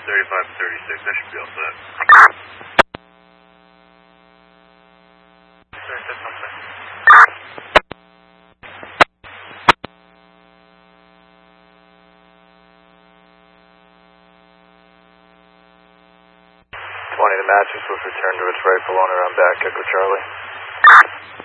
3536, that should be all set. Sorry, that's all set. 20 to Matthews was returned to its rightful owner on back, Echo Charlie.